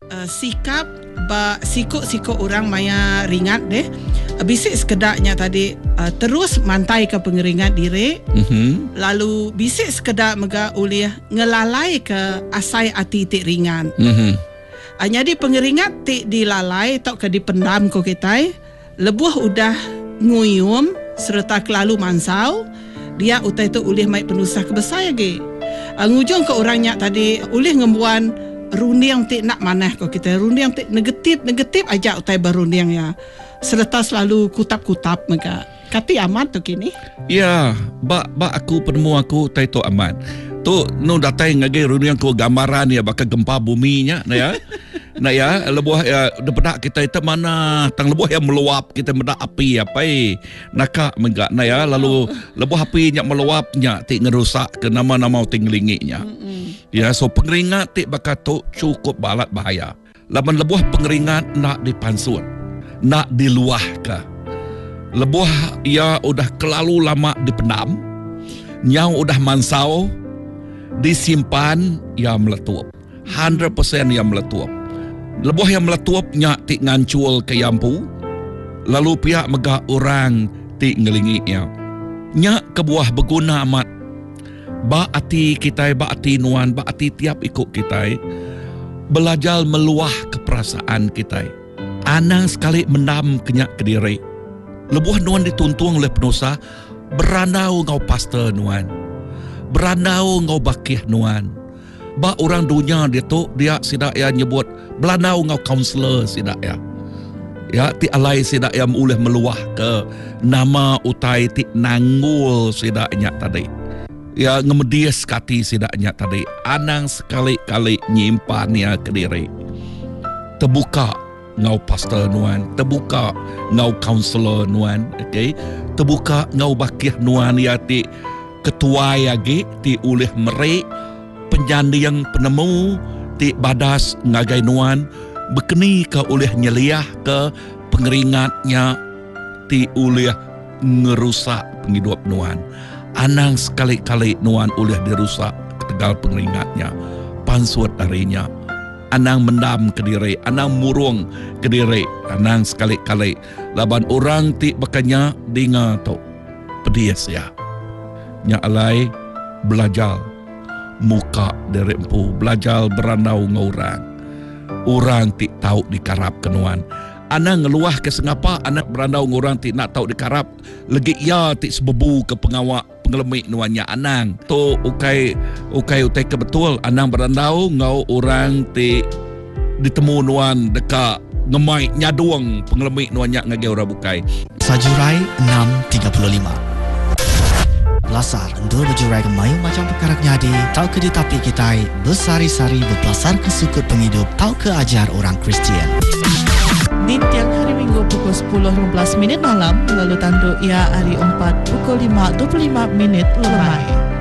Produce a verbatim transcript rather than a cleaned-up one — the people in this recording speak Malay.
uh, sikap ba sikut-sikut orang maya ringat deh. Uh, bisik sekedaknya tadi uh, terus mantai ke pengeringat diri. Mm-hmm. Lalu bisik sekedar mega ulih ngelalai ke asai ati tik ringan. Mm-hmm. Uh, jadi pengeringat tik dilalai tok ke dipendam ko kita. Lebuh udah nguyum serta kelalu mansau. Dia utai tu ulih mai penusah kebesar lagi. Uh, ngujung ke orangnya tadi ulih ngembuan rundiang tik nak manah ko kita. Rundiang tik negatif negatif aja utai berundiang ya. Serta selalu kutap-kutap mereka. Kati aman tu kini. Ya, bak bak aku penemu aku utai tu aman. Tu nu datai ngage rundiang ko gambaran ya bakal gempa buminya nah ya. Nah ya, lebuh ya depedak kita itu mana tang lebuh yang meluap kita mendak api apa eh nakak menggak nah ya lalu lebuh api nya meluapnya tik ngerusak ke nama-nama tinglinginya. Ya, so pengeringat tik bakal tu cukup balat bahaya. Laban lebuh pengeringat nak dipansun, nak diluah ke. Lebuh ya udah kelalu lama dipendam, nyau udah mansau, disimpan ya meletup. one hundred percent ya meletup. Lebuh yang meletupnya tik ngancul ke yampu, lalu pihak megah orang tik ngelingiknya. Nyak kebuah berguna amat. Ba ati kita, ba ati nuan, ba ati tiap ikut kita, belajar meluah keperasaan kita. Anang sekali mendam kenyak ke diri. Lebuh nuan dituntung oleh penusa, berandau ngau pastor nuan, berandau ngau bakih nuan. Ba orang dunia dia tu dia sidak ya nyebut belanau ngau kaunselor sidak ya. Ya ti alai sidak ya boleh meluah ke nama utai ti nanggul sidaknya tadi. Ya ngemedias kati sidaknya tadi. Anang sekali-kali nyimpan ya ke diri. Terbuka ngau pastor nuan, terbuka ngau kaunselor nuan, okey. Terbuka ngau bakih nuan ya ti ketua ya ge ti ulih merek penjandi yang penemu ti badas ngagai nuan bekeni ke oleh nyeliah ke pengeringatnya ti oleh ngerusak penghidup nuan. Anang sekali-kali nuan oleh dirusak ketegal pengeringatnya pansuat darinya. Anang mendam ke diri, anang murung ke diri, anang sekali-kali laban orang ti bakanya dinga tu pedias ya. Nya alai belajar muka dari empu, belajar berandau ngorang. Orang tik tahu dikarap kenuan. Anak ngeluah ke sengapa, anak berandau ngorang tik nak tahu dikarap. Lagi ya tik sebebu ke pengawak pengelemik nuannya anang. Tu ukai ukai utai ke betul. Anang berandau ngau orang tik ditemu nuan dekat ngemai nyaduang pengelemik nuannya ngage orang bukai. Sajurai enam tiga puluh lima. Belasar untuk berjurai kemayu macam perkara nyadi. Tahu ke di tapi kita bersari-sari berpelasar ke sukut penghidup. Tahu ke ajar orang Kristian. Di tiang hari Minggu pukul sepuluh lima belas minit malam. Lalu tanduk ia hari empat pukul lima dua puluh lima minit lemai.